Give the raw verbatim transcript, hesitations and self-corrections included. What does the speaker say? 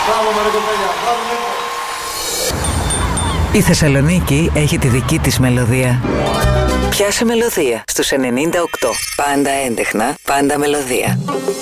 Μπράβο, μωρέ κοπέλια. Μπράβο, Νίκο. Η Θεσσαλονίκη έχει τη δική της μελωδία. Πιάσε μελωδία στους ενενήντα οκτώ. Πάντα έντεχνα, πάντα μελωδία.